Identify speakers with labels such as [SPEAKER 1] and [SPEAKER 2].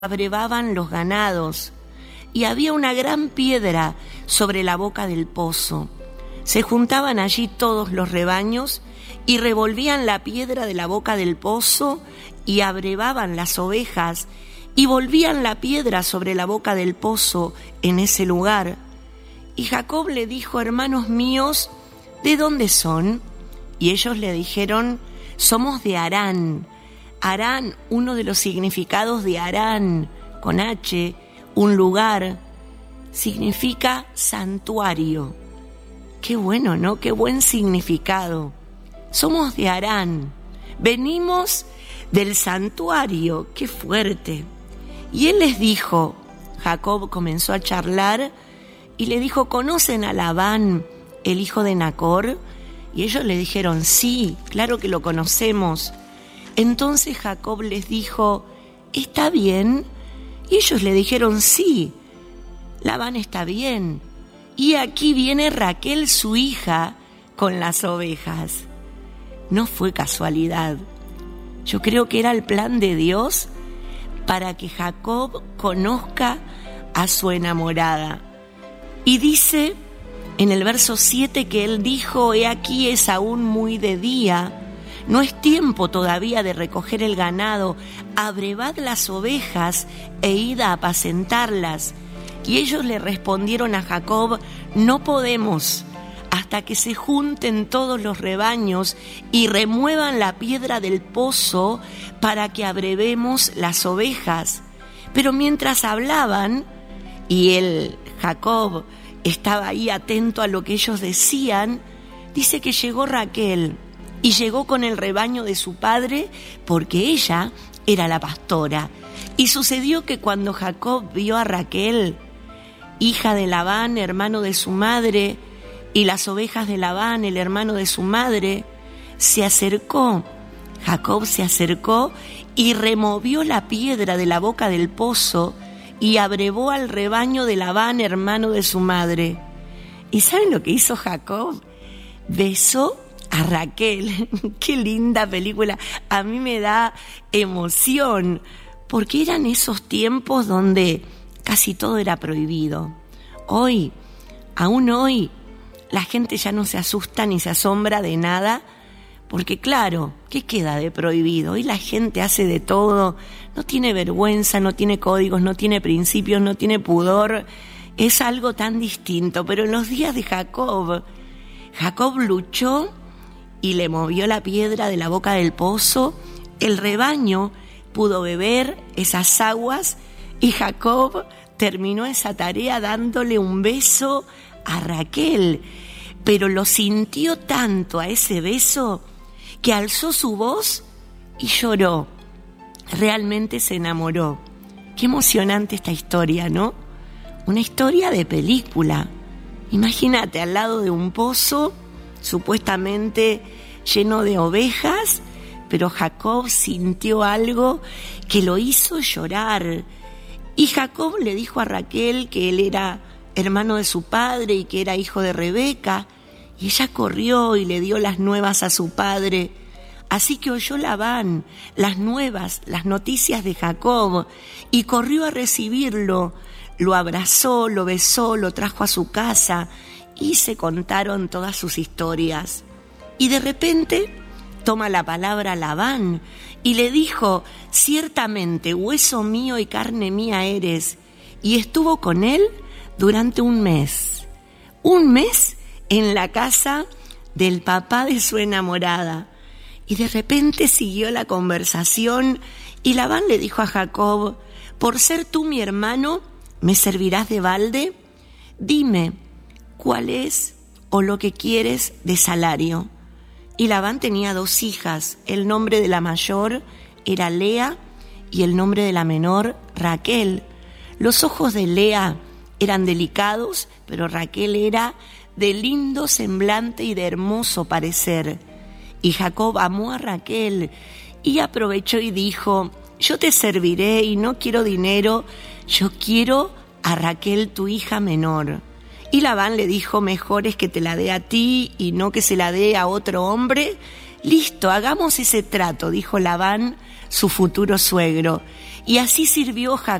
[SPEAKER 1] abrevaban los ganados, y había una gran piedra sobre la boca del pozo. Se juntaban allí todos los rebaños y revolvían la piedra de la boca del pozo y abrevaban las ovejas y volvían la piedra sobre la boca del pozo en ese lugar. Y Jacob le dijo: hermanos míos, ¿de dónde son? Y ellos le dijeron: somos de Harán. Harán, uno de los significados de Harán, con H, un lugar, significa santuario. Qué bueno, ¿no? Qué buen significado. Somos de Harán, venimos del santuario, qué fuerte. Y él les dijo, Jacob comenzó a charlar y le dijo: ¿conocen a Labán, el hijo de Nacor? Y ellos le dijeron: sí, claro que lo conocemos. Entonces Jacob les dijo: ¿está bien? Y ellos le dijeron: sí, Labán está bien. Y aquí viene Raquel, su hija, con las ovejas. No fue casualidad. Yo creo que era el plan de Dios para que Jacob conozca a su enamorada. Y dice en el verso 7 que él dijo: he aquí es aún muy de día, no es tiempo todavía de recoger el ganado, abrevad las ovejas e id a apacentarlas. Y ellos le respondieron a Jacob: no podemos, hasta que se junten todos los rebaños y remuevan la piedra del pozo para que abrevemos las ovejas. Pero mientras hablaban, y Jacob estaba ahí atento a lo que ellos decían, dice que llegó Raquel y llegó con el rebaño de su padre, porque ella era la pastora. Y sucedió que cuando Jacob vio a Raquel, hija de Labán, hermano de su madre, y las ovejas de Labán, el hermano de su madre, Jacob se acercó y removió la piedra de la boca del pozo y abrevó al rebaño de Labán, hermano de su madre. ¿Y saben lo que hizo Jacob? Besó a Raquel. Qué linda película. A mí me da emoción, porque eran esos tiempos donde casi todo era prohibido. Hoy, aún hoy, la gente ya no se asusta ni se asombra de nada, porque claro, ¿qué queda de prohibido? Hoy la gente hace de todo, no tiene vergüenza, no tiene códigos, no tiene principios, no tiene pudor. Es algo tan distinto. Pero en los días de Jacob luchó y le movió la piedra de la boca del pozo. El rebaño pudo beber esas aguas y Jacob terminó esa tarea dándole un beso a Raquel. Pero lo sintió tanto a ese beso que alzó su voz y lloró. Realmente se enamoró. Qué emocionante esta historia, ¿no? Una historia de película. Imagínate, al lado de un pozo supuestamente lleno de ovejas, pero Jacob sintió algo que lo hizo llorar. Y Jacob le dijo a Raquel que él era hermano de su padre y que era hijo de Rebeca, y ella corrió y le dio las nuevas a su padre. Así que oyó Labán las nuevas, las noticias de Jacob, y corrió a recibirlo, lo abrazó, lo besó, lo trajo a su casa, y se contaron todas sus historias. Y de repente toma la palabra Labán y le dijo: ciertamente hueso mío y carne mía eres. Y estuvo con él durante un mes en la casa del papá de su enamorada. Y de repente siguió la conversación y Labán le dijo a Jacob: por ser tú mi hermano, ¿me servirás de balde? Dime, ¿cuál es o lo que quieres de salario? Y Labán tenía 2 hijas. El nombre de la mayor era Lea y el nombre de la menor Raquel. Los ojos de Lea eran delicados, pero Raquel era de lindo semblante y de hermoso parecer. Y Jacob amó a Raquel y aprovechó y dijo: yo te serviré y no quiero dinero, yo quiero a Raquel, tu hija menor. Y Labán le dijo: mejor es que te la dé a ti y no que se la dé a otro hombre. Listo, hagamos ese trato, dijo Labán, su futuro suegro. Y así sirvió Jacob